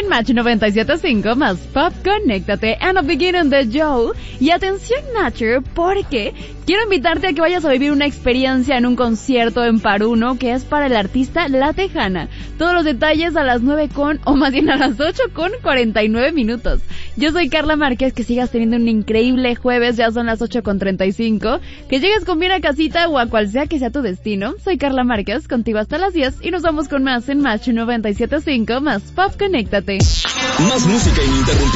en Match 97.5 más Pop, conéctate and the beginning de Joe. Y atención, Nature, porque quiero invitarte a que vayas a vivir una experiencia en un concierto en Paruno que es para el artista La Tejana. Todos los detalles a las 8:49. Yo soy Carla Márquez, que sigas teniendo un increíble jueves, ya son las 8:35. Que llegues con bien a casita o a cual sea que sea tu destino. Soy Carla Márquez, contigo hasta las 10 y nos vamos con más en Match 97.5 más Pop, conéctate. Más música ininterrumpida.